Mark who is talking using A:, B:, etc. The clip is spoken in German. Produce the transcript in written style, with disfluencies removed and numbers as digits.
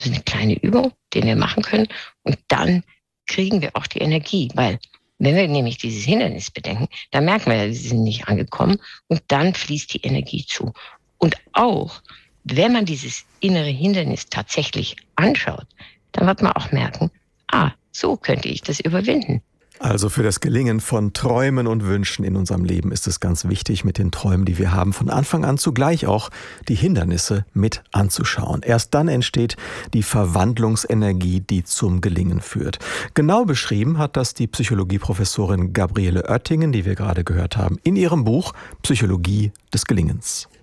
A: Also eine kleine Übung, die wir machen können. Und dann kriegen wir auch die Energie, weil wenn wir nämlich dieses Hindernis bedenken, dann merken wir ja, sie sind nicht angekommen und dann fließt die Energie zu. Und auch, wenn man dieses innere Hindernis tatsächlich anschaut, dann wird man auch merken, so könnte ich das überwinden.
B: Also für das Gelingen von Träumen und Wünschen in unserem Leben ist es ganz wichtig, mit den Träumen, die wir haben, von Anfang an zugleich auch die Hindernisse mit anzuschauen. Erst dann entsteht die Verwandlungsenergie, die zum Gelingen führt. Genau beschrieben hat das die Psychologieprofessorin Gabriele Oettingen, die wir gerade gehört haben, in ihrem Buch Psychologie des Gelingens.